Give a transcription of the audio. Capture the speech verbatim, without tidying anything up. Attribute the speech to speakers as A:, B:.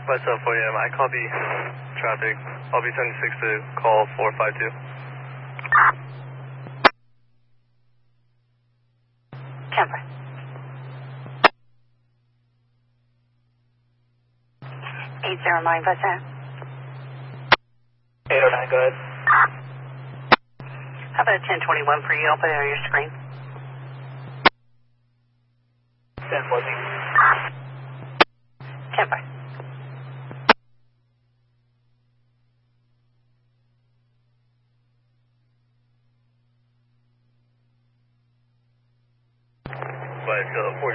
A: Myself, four A M. I copy traffic. I'll be seventy-six to call four five two.
B: Kemper. eight zero nine, what's that?
A: eight oh nine, go ahead.
B: How about ten twenty-one for you? I'll put it on your screen.
A: ten fourteen.
B: Kemper.
A: But uh, four